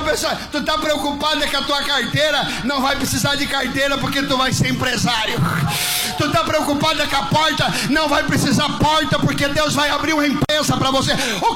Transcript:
pessoa, tu está preocupada que a tua carteira não vai precisar de carteira porque tu vai ser empresário. Tu está preocupada que a porta não vai precisar porta porque Deus vai abrir uma empresa para você. O